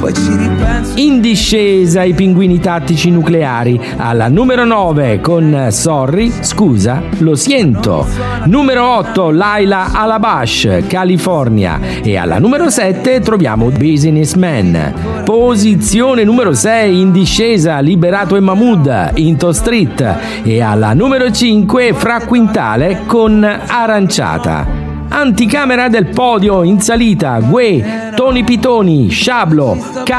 In discesa i Pinguini Tattici Nucleari, alla numero 9 con Sorry, scusa, lo siento. Numero 8 Laila Alabash, California, e alla numero 7 troviamo Businessman. Posizione numero 6 in discesa Liberato e Mahmood, Into Street, e alla numero 5 Fra Quintale con Aranciata. Anticamera del podio in salita Gue, Tony Pitoni, Sciablo,